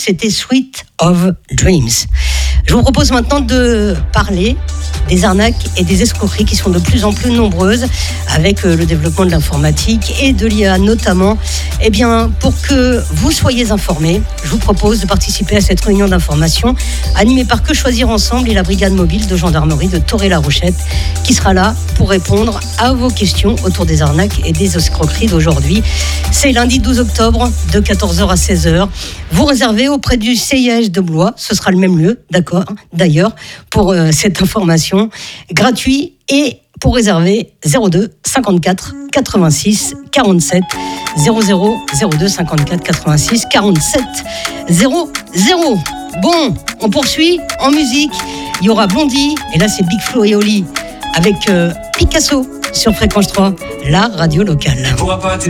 C'était Sweet of Dreams. Je vous propose maintenant de parler des arnaques et des escroqueries qui sont de plus en plus nombreuses avec le développement de l'informatique et de l'IA notamment. Eh bien, pour que vous soyez informés, je vous propose de participer à cette réunion d'information animée par Que Choisir Ensemble et la brigade mobile de gendarmerie de Toré-la-Rochette qui sera là pour répondre à vos questions autour des arnaques et des escroqueries d'aujourd'hui. C'est lundi 12 octobre de 14h à 16h. Vous réservez auprès du CIH de Blois, ce sera le même lieu, d'accord, d'ailleurs, pour cette information gratuit et pour réserver 02 54 86 47 00 02 54 86 47 00. Bon, on poursuit en musique. Il y aura Blondie et là c'est Big Flo et Oli avec Picasso sur Fréquence 3, la radio locale.